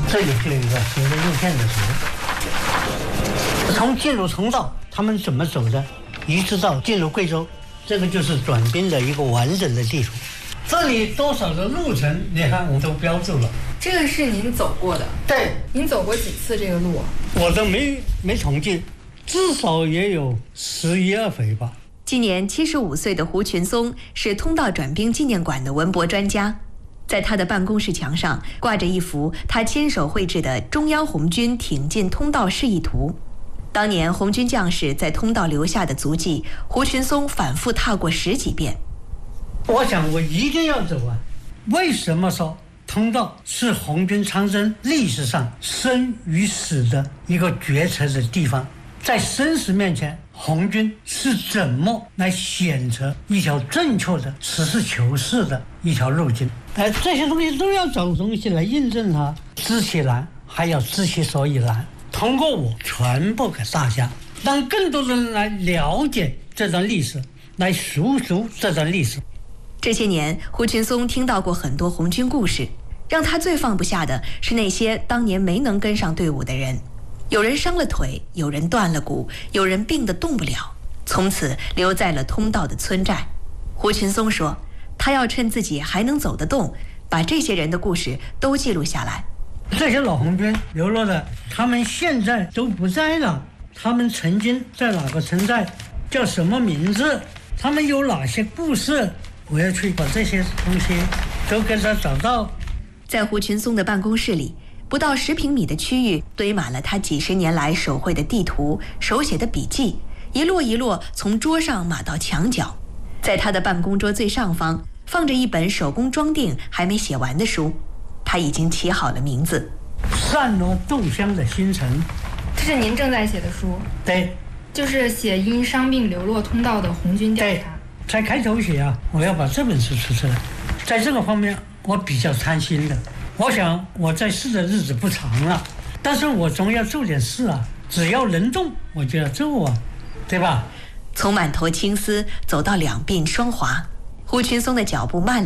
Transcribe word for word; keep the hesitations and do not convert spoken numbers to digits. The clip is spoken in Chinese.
这里是一个行人路线的图，从进入通道他们怎么走的，一直到进入贵州，这个就是转兵的一个完整的地图。这里多少的路程，你看我都标注了。 这个是您走过的？ 对。 您走过几次这个路？ 我都没没统计，至少也有十一二回吧。 今年七十五岁的胡群松是通道转兵纪念馆的文博专家，在他的办公室墙上挂着一幅他亲手绘制的中央红军挺进通道示意图。当年红军将士在通道留下的足迹，胡群松反复踏过十几遍。 我想我一定要走啊！为什么说通道是红军长征历史上生与死的一个决策的地方？在生死面前，红军是怎么来选择一条正确的实事求是的一条路径？哎，这些东西都要找东西来印证它，知其然还要知其所以然，通过我传播给大家，让更多人来了解这段历史，来述说这段历史。 这些年，胡群松听到过很多红军故事，让他最放不下的是那些当年没能跟上队伍的人。有人伤了腿，有人断了骨，有人病得动不了，从此留在了通道的村寨。胡群松说，他要趁自己还能走得动，把这些人的故事都记录下来。 这些老红军流落的，他们现在都不在了，他们曾经在哪个村寨，叫什么名字，他们有哪些故事，我要去把这些东西都给他找到。 在胡群松的办公室里，不到十平米的区域堆满了他几十年来手绘的地图、手写的笔记，一摞一摞从桌上码到墙角。在他的办公桌最上方放着一本手工装订还没写完的书，他已经起好了名字： 散落豆香的星辰。 这是您正在写的书？ 对， 就是写因伤病流落通道的红军调查。 在开头写啊，我要把这本书出出来。在这个方面我比较贪心的，我想我在世的日子不长了，但是我总要做点事啊，只要能动我就要做啊，对吧？ 从满头青丝走到两鬓霜华，胡群松的脚步慢了